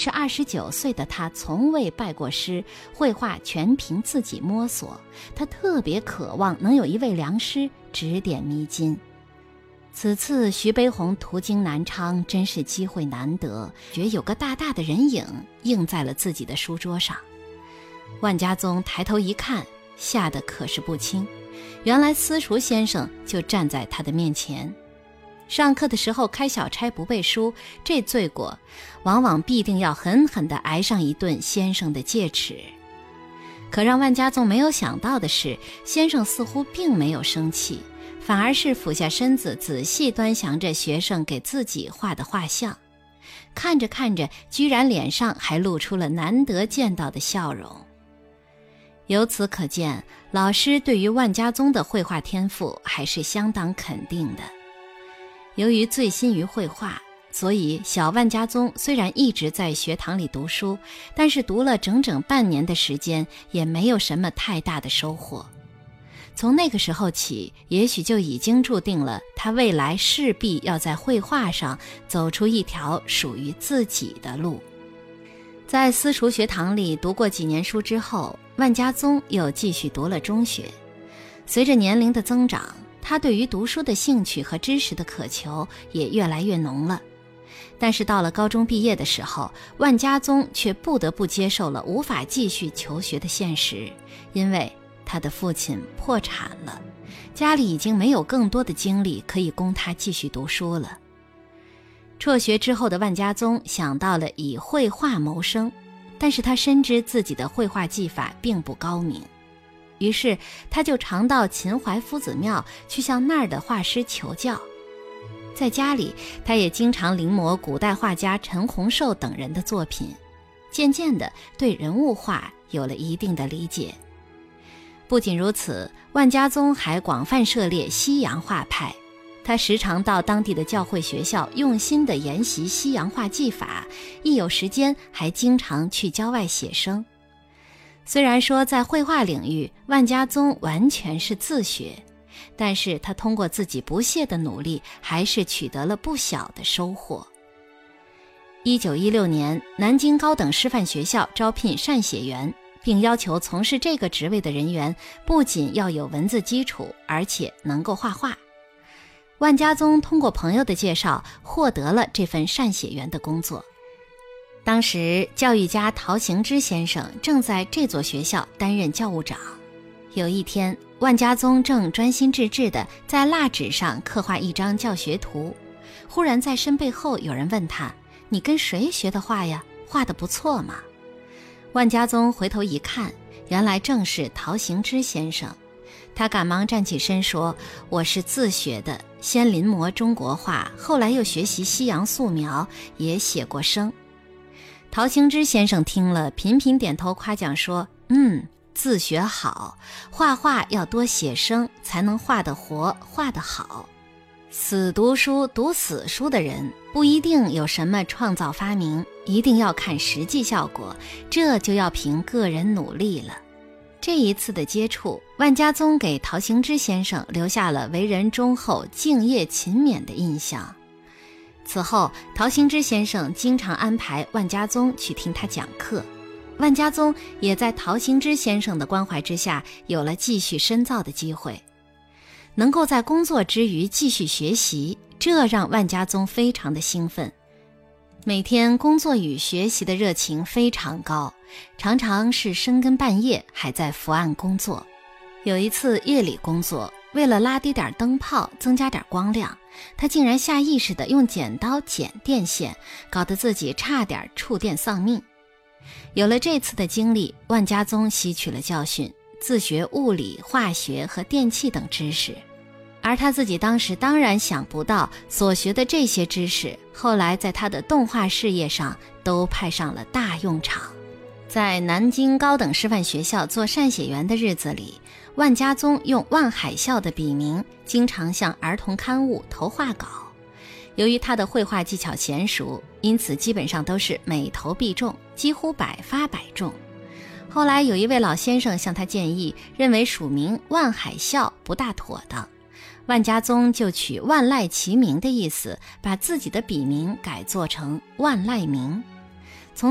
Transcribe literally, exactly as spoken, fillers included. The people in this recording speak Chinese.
是二十九岁的他从未拜过师，绘画全凭自己摸索。他特别渴望能有一位良师指点迷津。此次徐悲鸿途经南昌，真是机会难得，觉有个大大的人影映在了自己的书桌上。万家宗抬头一看，吓得可是不轻，原来私塾先生就站在他的面前。上课的时候开小差不背书，这罪过往往必定要狠狠地挨上一顿先生的戒尺。可让万家宗没有想到的是，先生似乎并没有生气，反而是俯下身子仔细端详着学生给自己画的画像，看着看着，居然脸上还露出了难得见到的笑容。由此可见，老师对于万家宗的绘画天赋还是相当肯定的。由于醉心于绘画，所以小万家宗虽然一直在学堂里读书，但是读了整整半年的时间，也没有什么太大的收获。从那个时候起，也许就已经注定了他未来势必要在绘画上走出一条属于自己的路。在私塾学堂里读过几年书之后，万家宗又继续读了中学。随着年龄的增长，他对于读书的兴趣和知识的渴求也越来越浓了。但是到了高中毕业的时候，万家宗却不得不接受了无法继续求学的现实，因为他的父亲破产了，家里已经没有更多的精力可以供他继续读书了。辍学之后的万家宗想到了以绘画谋生，但是他深知自己的绘画技法并不高明，于是他就常到秦淮夫子庙去向那儿的画师求教。在家里，他也经常临摹古代画家陈洪寿等人的作品，渐渐地对人物画有了一定的理解。不仅如此，万家宗还广泛涉猎西洋画派，他时常到当地的教会学校用心地研习西洋画技法，一有时间还经常去郊外写生。虽然说在绘画领域，万家宗完全是自学，但是他通过自己不懈的努力，还是取得了不小的收获。一九一六年，南京高等师范学校招聘善写员，并要求从事这个职位的人员不仅要有文字基础，而且能够画画。万家宗通过朋友的介绍，获得了这份善写员的工作。当时教育家陶行知先生正在这所学校担任教务长。有一天，万家宗正专心致志地在蜡纸上刻画一张教学图，忽然在身背后有人问他：“你跟谁学的画呀？画得不错嘛。”万家宗回头一看，原来正是陶行知先生。他赶忙站起身说：“我是自学的，先临摹中国画，后来又学习西洋素描，也写过生。”陶行知先生听了，频频点头夸奖说：“嗯，自学好，画画要多写生，才能画得活，画得好。死读书读死书的人，不一定有什么创造发明，一定要看实际效果，这就要凭个人努力了。”这一次的接触，万家宗给陶行知先生留下了为人忠厚、敬业勤勉的印象。此后，陶行知先生经常安排万家宗去听他讲课，万家宗也在陶行知先生的关怀之下，有了继续深造的机会。能够在工作之余继续学习，这让万家宗非常的兴奋。每天工作与学习的热情非常高，常常是深更半夜还在伏案工作。有一次夜里工作，为了拉低点灯泡，增加点光亮，他竟然下意识地用剪刀剪电线，搞得自己差点触电丧命。有了这次的经历，万家宗吸取了教训，自学物理、化学和电气等知识。而他自己当时当然想不到，所学的这些知识后来在他的动画事业上都派上了大用场。在南京高等师范学校做善写员的日子里，万家宗用万海啸的笔名经常向儿童刊物投画稿。由于他的绘画技巧娴熟，因此基本上都是每投必中，几乎百发百中。后来有一位老先生向他建议，认为署名万海啸不大妥当，万家宗就取万籁齐鸣的意思，把自己的笔名改作成万籁鸣。